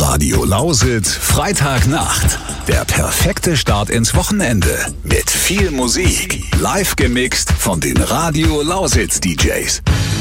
Radio Lausitz, Freitagnacht. Der perfekte Start ins Wochenende. Mit viel Musik. Live gemixt von den Radio Lausitz DJs.